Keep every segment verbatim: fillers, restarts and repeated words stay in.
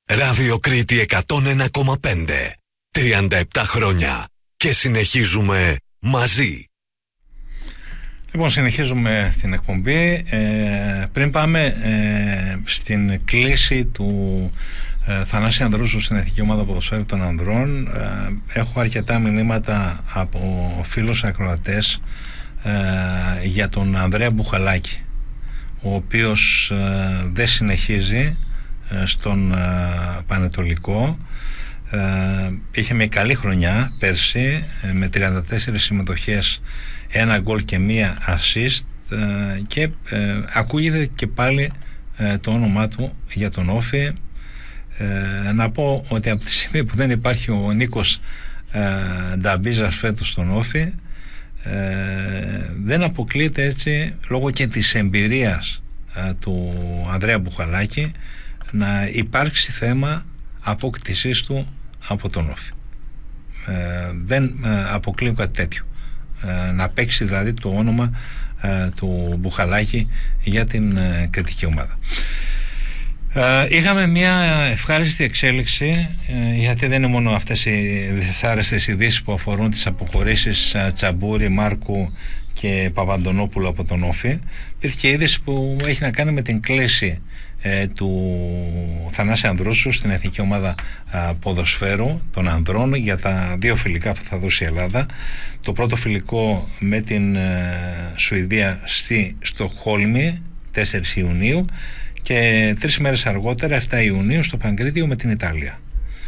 Ράδιο Κρήτη εκατόν ένα κόμμα πέντε. τριάντα επτά χρόνια και συνεχίζουμε μαζί. Λοιπόν, συνεχίζουμε την εκπομπή. Ε, πριν πάμε ε, στην κλίση του ε, Θανάση Ανδρούτσου στην Εθνική Ομάδα Ποδοσφαίρου των Ανδρών, ε, έχω αρκετά μηνύματα από φίλους ακροατές ε, για τον Ανδρέα Μπουχαλάκη, ο οποίος ε, δεν συνεχίζει ε, στον ε, Πανετολικό. Ε, είχε μια καλή χρονιά πέρσι ε, με τριάντα τέσσερις συμμετοχές, ένα γκολ και μία assist, ε, και ε, ακούγεται και πάλι ε, το όνομά του για τον Όφη. Ε, να πω ότι από τη στιγμή που δεν υπάρχει ο Νίκος ε, Νταμπίζας φέτος στον Όφη, ε, δεν αποκλείεται έτσι, λόγω και της εμπειρίας ε, του Ανδρέα Μπουχαλάκη, να υπάρξει θέμα απόκτησής του από τον Όφη. Ε, δεν ε, αποκλείω κάτι τέτοιο, ε, να παίξει δηλαδή το όνομα ε, του Μπουχαλάκη για την ε, κριτική ομάδα. Ε, είχαμε μια ευχάριστη εξέλιξη, ε, γιατί δεν είναι μόνο αυτές οι δυσάρεστες ειδήσεις που αφορούν τις αποχωρήσεις ε, Τσαμπούρη, Μάρκου και Παπαντονόπουλου από τον Όφη. Υπήρχε και είδηση που έχει να κάνει με την κλίση ε, του Θανάση Ανδρούτσου στην Εθνική Ομάδα ε, Ποδοσφαίρου των Ανδρών για τα δύο φιλικά που θα δώσει η Ελλάδα. Το πρώτο φιλικό με την ε, Σουηδία στη Στοκχόλμη τέσσερις Ιουνίου, και τρεις μέρες αργότερα, επτά Ιουνίου, στο Παγκρίτιο με την Ιταλία.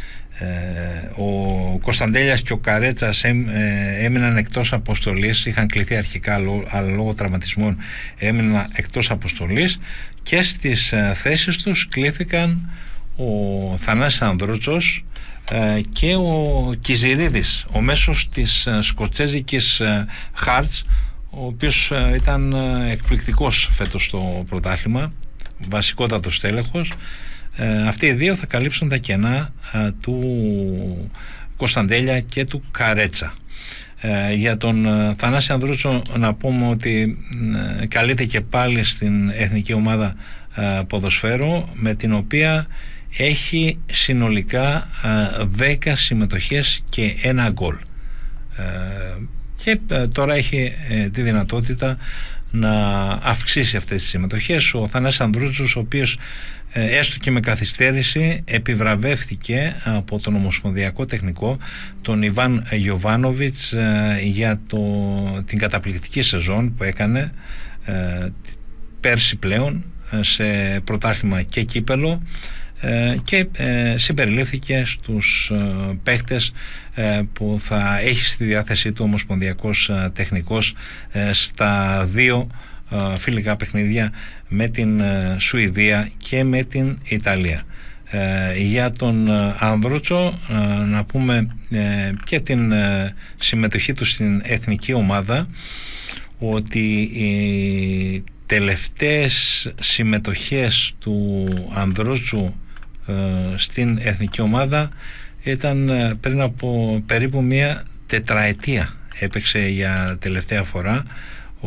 Ε, ο Κωνσταντέλιας και ο Καρέτσας έμ, ε, έμειναν εκτός αποστολής, είχαν κληθεί αρχικά, αλλά λόγω τραυματισμών έμειναν εκτός αποστολής, και στις ε, θέσεις τους κλήθηκαν ο Θανάσης Ανδρούτσος ε, και ο Κιζηρίδης, ο μέσος της ε, σκοτσέζικης ε, Χάρτς, ο οποίος ε, ήταν ε, εκπληκτικός φέτος στο πρωτάθλημα, βασικότατος τέλεχος. Ε, αυτοί οι δύο θα καλύψουν τα κενά ε, του Κωνσταντέλια και του Καρέτσα. Ε, για τον ε, Θανάση Ανδρούτσο να πούμε ότι ε, καλείται και πάλι στην Εθνική Ομάδα ε, Ποδοσφαίρου, με την οποία έχει συνολικά ε, δέκα συμμετοχές και ένα γκολ. Ε, και ε, τώρα έχει ε, τη δυνατότητα να αυξήσει αυτές τις συμμετοχές. Ο Θανάσης Ανδρούτσος, ο οποίος ε, έστω και με καθυστέρηση επιβραβεύθηκε από τον Ομοσπονδιακό Τεχνικό, τον Ιβάν Γιοβάνοβιτς, ε, για το, την καταπληκτική σεζόν που έκανε ε, πέρσι πλέον ε, σε πρωτάθλημα και κύπελο, και ε, συμπεριλήφθηκε στους ε, παίχτες ε, που θα έχει στη διάθεσή του ο Ομοσπονδιακός ε, Τεχνικός ε, στα δύο ε, φιλικά παιχνίδια με την ε, Σουηδία και με την Ιταλία. Ε, για τον ε, Ανδρούτσο ε, να πούμε ε, και την ε, συμμετοχή του στην εθνική ομάδα, ότι οι τελευταίες συμμετοχές του Ανδρούτσου στην εθνική ομάδα ήταν πριν από περίπου μία τετραετία. Έπαιξε για τελευταία φορά ο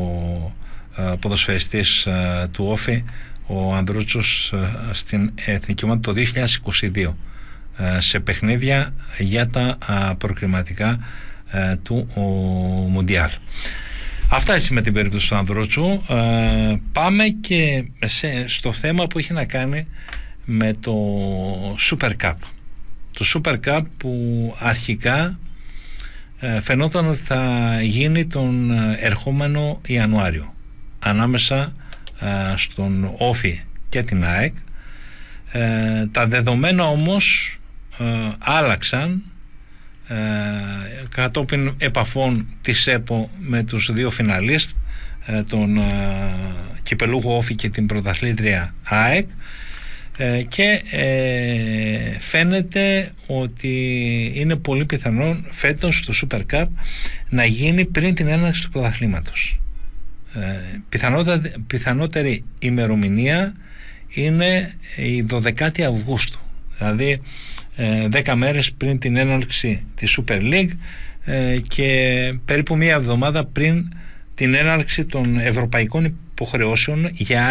ποδοσφαιριστής του Όφη, ο Ανδρούτσος, στην εθνική ομάδα το δύο χιλιάδες είκοσι δύο, σε παιχνίδια για τα προκριματικά του Μουντιάλ. Αυτά έτσι με την περίπτωση του Ανδρούτσου. Πάμε και σε, στο θέμα που έχει να κάνει με το Super Cup. Το Super Cup που αρχικά ε, φαινόταν ότι θα γίνει τον ερχόμενο Ιανουάριο ανάμεσα ε, στον Όφη και την ΑΕΚ. Ε, τα δεδομένα όμως ε, άλλαξαν ε, κατόπιν επαφών της ΕΠΟ με τους δύο φιναλίστ, ε, τον ε, κυπελούχο Όφη και την πρωταθλήτρια ΑΕΚ. Ε, και ε, φαίνεται ότι είναι πολύ πιθανό φέτος το Super Cup να γίνει πριν την έναρξη του πρωταθλήματος. Ε, πιθανότερη, πιθανότερη ημερομηνία είναι η δωδεκάτη Αυγούστου, δηλαδή ε, δέκα μέρες πριν την έναρξη της Super League ε, και περίπου μία εβδομάδα πριν την έναρξη των ευρωπαϊκών υποχρεώσεων για